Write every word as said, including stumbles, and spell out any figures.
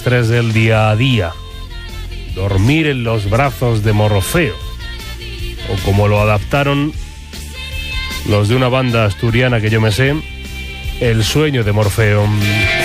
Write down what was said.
estrés del día a día. Dormir en los brazos de Morfeo, o como lo adaptaron los de una banda asturiana que yo me sé, El sueño de Morfeo.